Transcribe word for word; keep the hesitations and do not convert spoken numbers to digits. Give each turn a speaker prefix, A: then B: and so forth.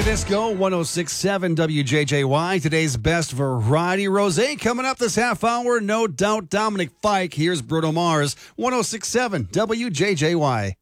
A: to Disco one oh six point seven W J J Y. Today's best variety rosé coming up this half hour. No doubt Dominic Fike. Here's Bruno Mars. one oh six point seven W J J Y.